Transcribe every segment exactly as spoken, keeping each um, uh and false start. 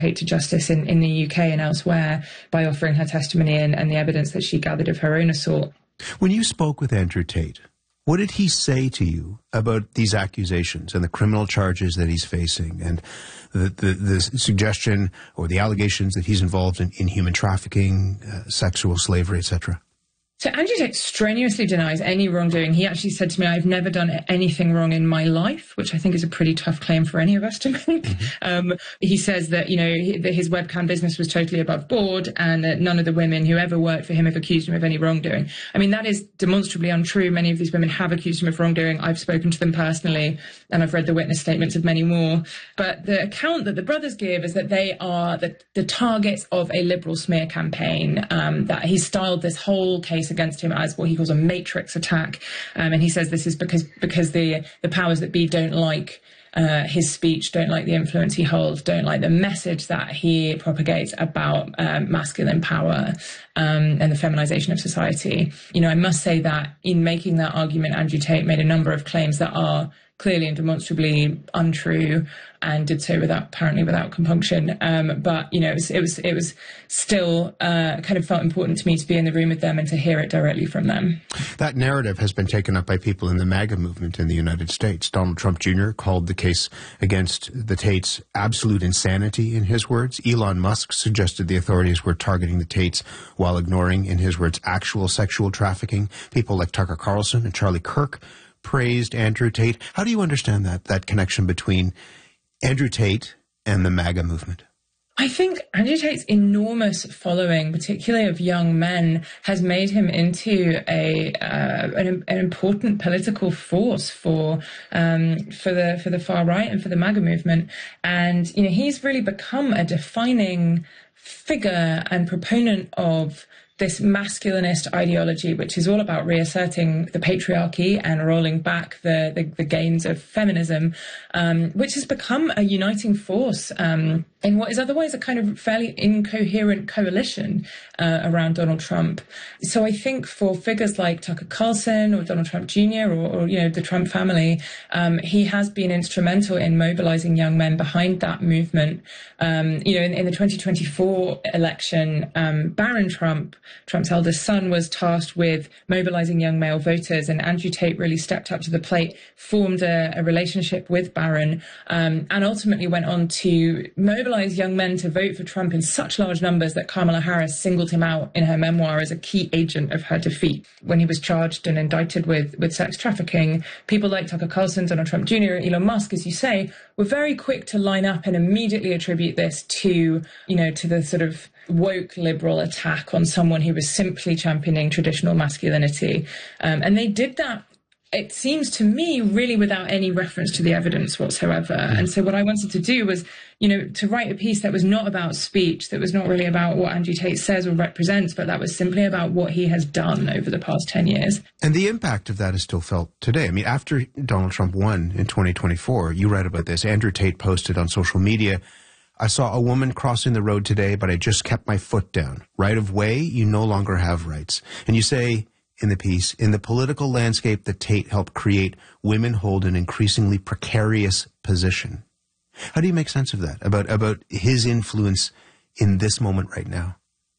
Hate to Justice in, in the U K and elsewhere by offering her testimony and, and the evidence that she gathered of her own assault. When you spoke with Andrew Tate, what did he say to you about these accusations and the criminal charges that he's facing and the, the, the suggestion or the allegations that he's involved in, in human trafficking, uh, sexual slavery, et cetera? So Andrew Tate strenuously denies any wrongdoing. He actually said to me, I've never done anything wrong in my life, which I think is a pretty tough claim for any of us to make. Mm-hmm. Um, he says that, you know, he, that his webcam business was totally above board and that none of the women who ever worked for him have accused him of any wrongdoing. I mean, that is demonstrably untrue. Many of these women have accused him of wrongdoing. I've spoken to them personally and I've read the witness statements of many more. But the account that the brothers give is that they are the, the targets of a liberal smear campaign, um, that he styled this whole case against him as what he calls a matrix attack. Um, and he says this is because because the the powers that be don't like uh, his speech, don't like the influence he holds, don't like the message that he propagates about um, masculine power um, and the feminization of society. You know, I must say that in making that argument, Andrew Tate made a number of claims that are clearly and demonstrably untrue, and did so without apparently without compunction. Um, but you know, it was it was, it was still uh, kind of felt important to me to be in the room with them and to hear it directly from them. That narrative has been taken up by people in the MAGA movement in the United States. Donald Trump Junior called the case against the Tates absolute insanity, in his words. Elon Musk suggested the authorities were targeting the Tates while ignoring, in his words, actual sexual trafficking. People like Tucker Carlson and Charlie Kirk praised Andrew Tate. How do you understand that, that connection between Andrew Tate and the MAGA movement? I think Andrew Tate's enormous following, particularly of young men, has made him into a uh, an, an important political force for um, for the for the far right and for the MAGA movement. And you know, he's really become a defining figure and proponent of this masculinist ideology, which is all about reasserting the patriarchy and rolling back the, the, the gains of feminism, um, which has become a uniting force um, in what is otherwise a kind of fairly incoherent coalition uh, around Donald Trump. So I think for figures like Tucker Carlson or Donald Trump Junior or, or you know, the Trump family, um, he has been instrumental in mobilizing young men behind that movement. Um, you know, in, in the twenty twenty-four election, um, Barron Trump, Trump's eldest son, was tasked with mobilizing young male voters, and Andrew Tate really stepped up to the plate, formed a, a relationship with Barron, um, and ultimately went on to mobilize young men to vote for Trump in such large numbers that Kamala Harris singled him out in her memoir as a key agent of her defeat. When he was charged and indicted with, with sex trafficking, people like Tucker Carlson, Donald Trump Junior, Elon Musk, as you say, were very quick to line up and immediately attribute this to, you know, to the sort of woke liberal attack on someone who was simply championing traditional masculinity. Um, and they did that, it seems to me, really without any reference to the evidence whatsoever. And so what I wanted to do was, you know, to write a piece that was not about speech, that was not really about what Andrew Tate says or represents, but that was simply about what he has done over the past ten years. And the impact of that is still felt today. I mean, after Donald Trump won in twenty twenty-four, you write about this. Andrew Tate posted on social media, "I saw a woman crossing the road today, but I just kept my foot down. Right of way, you no longer have rights." And you say in the piece, in the political landscape that Tate helped create, women hold an increasingly precarious position. How do you make sense of that, about, about his influence in this moment right now?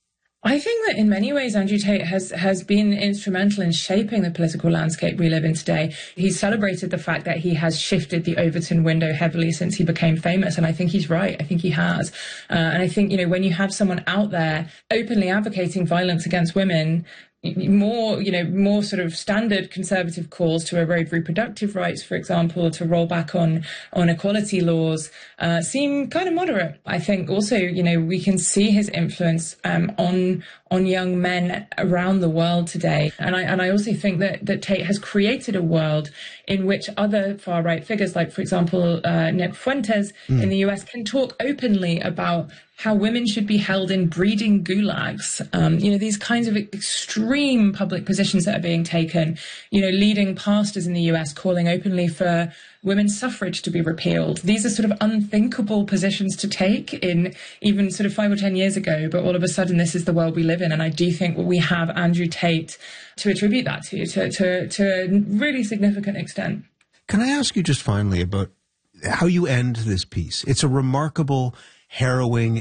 I think that in many ways, Andrew Tate has, has been instrumental in shaping the political landscape we live in today. He's celebrated the fact that he has shifted the Overton window heavily since he became famous. And I think he's right. I think he has. Uh, and I think, you know, when you have someone out there openly advocating violence against women, more, you know, more sort of standard conservative calls to erode reproductive rights, for example, to roll back on, on equality laws, uh, seem kind of moderate. I think also, you know, we can see his influence, um, on, on young men around the world today. And I, and I also think that, that Tate has created a world in which other far-right figures, like, for example, uh, Nick Fuentes mm. in the U S, can talk openly about how women should be held in breeding gulags. Um, you know, these kinds of extreme public positions that are being taken, you know, leading pastors in the U S calling openly for women's suffrage to be repealed. These are sort of unthinkable positions to take in even sort of five or ten years ago, but all of a sudden this is the world we live in. And I do think we have Andrew Tate to attribute that to, to, to, to a really significant extent. Can I ask you just finally about how you end this piece? It's a remarkable, harrowing